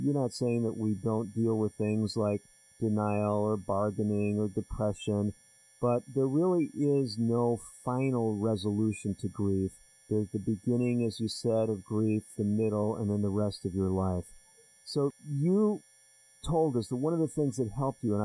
You're not saying that we don't deal with things like denial or bargaining or depression, but there really is no final resolution to grief. There's the beginning, as you said, of grief, the middle, and then the rest of your life. So you told us that one of the things that helped you, and